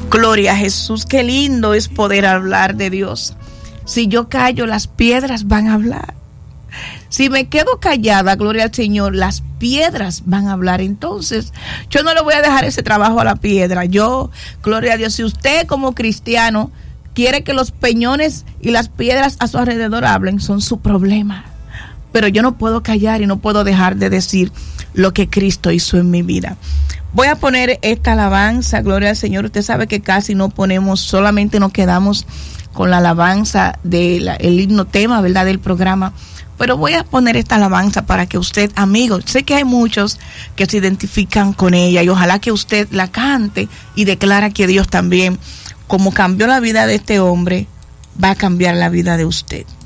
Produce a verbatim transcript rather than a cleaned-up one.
Gloria a Jesús, qué lindo es poder hablar de Dios. Si yo callo, las piedras van a hablar. Si me quedo callada, gloria al Señor, las piedras van a hablar. Entonces, yo no le voy a dejar ese trabajo a la piedra. Yo, gloria a Dios, si usted como cristiano quiere que los peñones y las piedras a su alrededor hablen, son su problema. Pero yo no puedo callar y no puedo dejar de decir lo que Cristo hizo en mi vida. Voy a poner esta alabanza, gloria al Señor. Usted sabe que casi no ponemos, solamente nos quedamos con la alabanza del himno tema, ¿verdad?, del programa. Pero voy a poner esta alabanza para que usted, amigo, sé que hay muchos que se identifican con ella y ojalá que usted la cante y declara que Dios también, como cambió la vida de este hombre, va a cambiar la vida de usted.